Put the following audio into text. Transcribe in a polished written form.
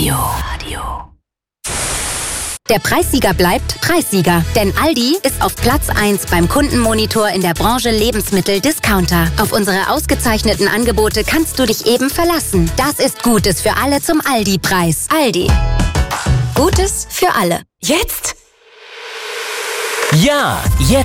Der Preissieger bleibt Preissieger, denn Aldi ist auf Platz 1 beim Kundenmonitor in der Branche Lebensmittel-Discounter. Auf unsere ausgezeichneten Angebote kannst du dich eben verlassen. Das ist Gutes für alle zum Aldi-Preis. Aldi. Gutes für alle. Jetzt? Ja, jetzt